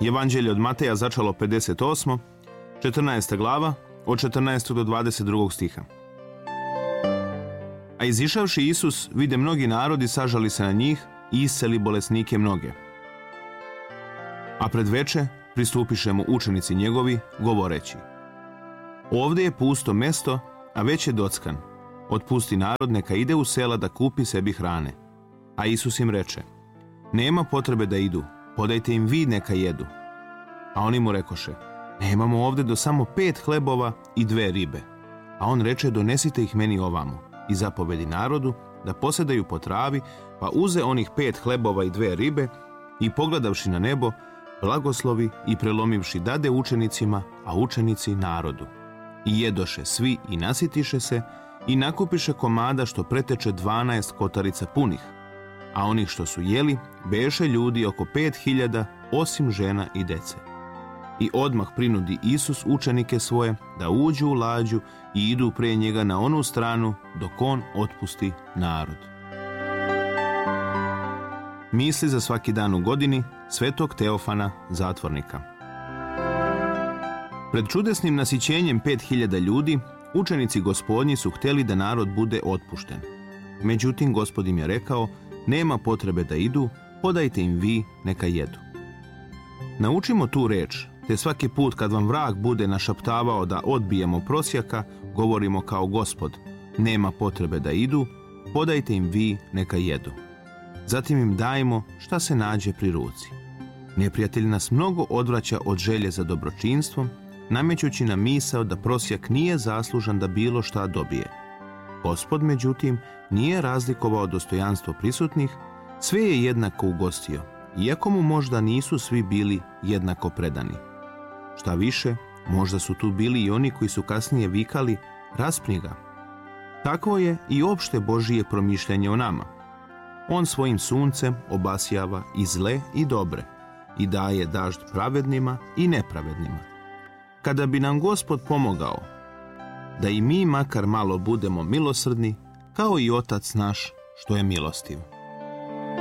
Evanđelje od Mateja začalo 58. 14. glava, od 14. do 22. stiha. A izišavši Isus, vide mnogi narodi, sažali se na njih i isceli bolesnike mnoge. A pred veče pristupiše mu učenici njegovi, govoreći: Ovdje je pusto mesto, a već je dockan. Otpusti narod, neka ide u sela da kupi sebi hrane. A Isus im reče: Nema potrebe da idu, podajte im vi neka jedu. A oni mu rekoše: Nemamo ovdje do samo 5 hlebova i 2 ribe. A on reče: Donesite ih meni ovamo. I zapovedi narodu da posedaju po travi, pa uze onih 5 hlebova i 2 ribe i pogledavši na nebo, blagoslovi i prelomivši dade učenicima, a učenici narodu. I jedoše svi i nasitiše se i nakupiše komada što preteče 12 kotarica punih, a onih što su jeli beše ljudi oko 5.000, osim žena i dece. I odmah prinudi Isus učenike svoje da uđu u lađu i idu pre njega na onu stranu dok on otpusti narod. Misli za svaki dan u godini svetog Teofana, zatvornika. Pred čudesnim nasićenjem 5.000 ljudi, učenici Gospodnji su htjeli da narod bude otpušten. Međutim, Gospod im je rekao: Nema potrebe da idu, podajte im vi neka jedu. Naučimo tu reč, te svaki put kad vam vrag bude našaptavao da odbijemo prosjaka, govorimo kao Gospod: Nema potrebe da idu, podajte im vi neka jedu. Zatim im dajmo šta se nađe pri ruci. Neprijatelj nas mnogo odvraća od želje za dobročinstvom, namećući nam misao da prosjak nije zaslužan da bilo šta dobije. Gospod, međutim, nije razlikovao dostojanstvo prisutnih, sve je jednako ugostio, iako mu možda nisu svi bili jednako predani. Šta više, možda su tu bili i oni koji su kasnije vikali: Raspni ga. Takvo je i opšte Božije promišljanje o nama. On svojim suncem obasjava i zle i dobre i daje dažd pravednima i nepravednima. Kada bi nam Gospod pomogao da i mi makar malo budemo milosrdni, kao i Otac naš što je milostiv.